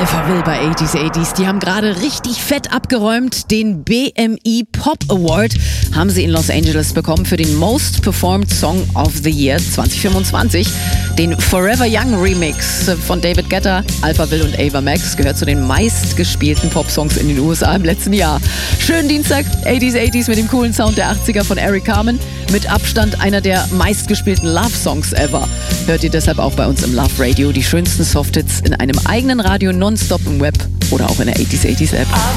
Alphaville bei 80s. Die haben gerade richtig fett abgeräumt. Den BMI Pop Award haben sie in Los Angeles bekommen für den Most Performed Song of the Year 2025. Den Forever Young Remix von David Guetta, Alphaville und Ava Max gehört zu den meistgespielten Pop-Songs in den USA im letzten Jahr. Schönen Dienstag, 80s mit dem coolen Sound der 80er von Eric Carmen. Mit Abstand einer der meistgespielten Love-Songs ever. Hört ihr deshalb auch bei uns im Love Radio die schönsten Softhits in einem eigenen Radio nonstop im Web oder auch in der 80s App.